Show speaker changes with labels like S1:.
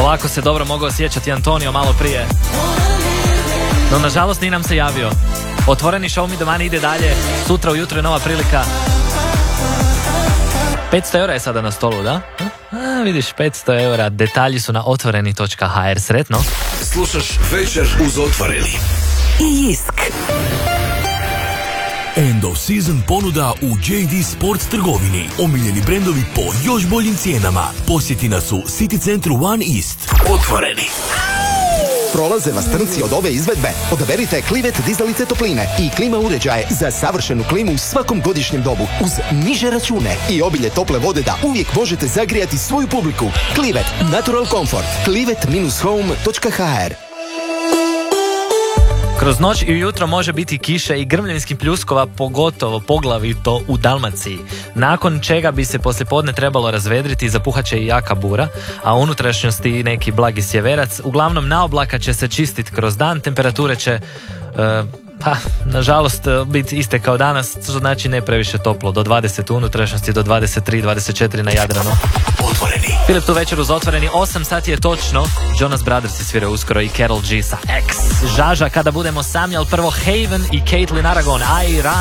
S1: Ovako se dobro mogao osjećati Antonio malo prije. No, nažalost, nije nam se javio. Otvoreni show mi domani ide dalje. Sutra ujutro je nova prilika. 500 eura je sada na stolu, da? Vidiš, 500 eura. Detalji su na otvoreni.hr. Sretno.
S2: Slušaš Večer uz Otvoreni.
S3: I Jisk.
S4: End of season ponuda u JD Sports trgovini. Omiljeni brendovi po još boljim cijenama. Posjeti nas u City centru One East.
S2: Otvoreni.
S5: Prolaze vas trnci od ove izvedbe? Odaberite Clivet dizalice topline i klima uređaje za savršenu klimu u svakom godišnjem dobu uz niže račune i obilje tople vode da uvijek možete zagrijati svoju publiku. Clivet, natural comfort. clivet-home.hr.
S1: Kroz noć i ujutro može biti kiše i grmljavinskih pljuskova, pogotovo poglavito u Dalmaciji. Nakon čega bi se poslijepodne trebalo razvedriti i zapuhat će i jaka bura, a u unutrašnjosti neki blagi sjeverac. Uglavnom na oblaka će se čistiti kroz dan, temperature će nažalost biti iste kao danas, što znači ne previše toplo, do 20 u unutrašnjosti, do 23-24 na Jadranu.
S4: Otvoreni.
S1: Filip tu Večer uz Otvoreni, 8 sati je točno. Jonas Brothers sviraju uskoro i Karol G sa X. Žaža kada budemo sami, ali prvo Haven i Caitlin Aragon.